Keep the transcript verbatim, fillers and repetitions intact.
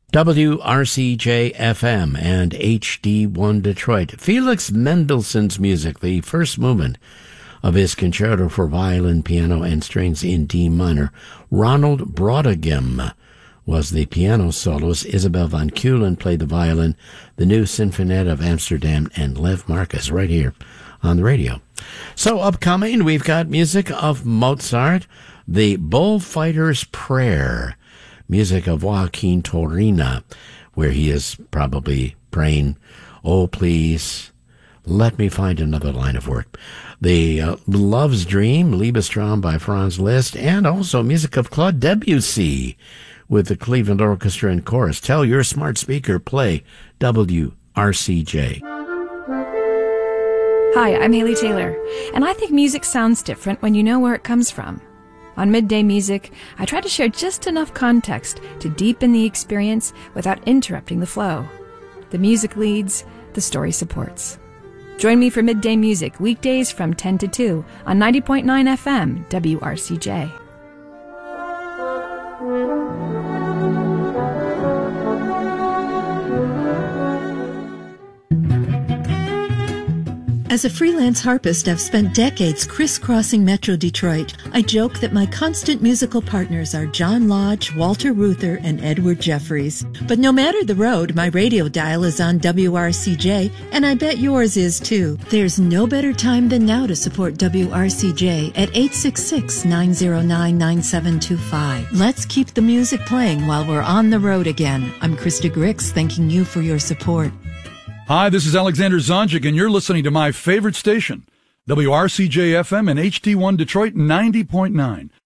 W R C J F M and H D one Detroit. Felix Mendelssohn's music, the first movement of his concerto for violin, piano, and strings in D minor. Ronald Brautigam was the piano soloist. Isabel van Keulen played the violin. The new Sinfonet of Amsterdam, and Lev Marcus right here on the radio. So upcoming, we've got music of Mozart, the Bullfighter's Prayer, music of Joaquin Torina, where he is probably praying, oh, please, let me find another line of work. The uh, Love's Dream, Liebestraum by Franz Liszt, and also music of Claude Debussy with the Cleveland Orchestra and Chorus. Tell your smart speaker, play W R C J. Hi, I'm Haley Taylor, and I think music sounds different when you know where it comes from. On Midday Music, I try to share just enough context to deepen the experience without interrupting the flow. The music leads, the story supports. Join me for Midday Music weekdays from ten to two on ninety point nine F M W R C J. As a freelance harpist, I've spent decades crisscrossing Metro Detroit. I joke that my constant musical partners are John Lodge, Walter Reuther, and Edward Jeffries. But no matter the road, my radio dial is on W R C J, and I bet yours is too. There's no better time than now to support W R C J at eight six six, nine zero nine, nine seven two five. Let's keep the music playing while we're on the road again. I'm Krista Grix, thanking you for your support. Hi, this is Alexander Zonjic, and you're listening to my favorite station, W R C J F M and H D one Detroit ninety point nine.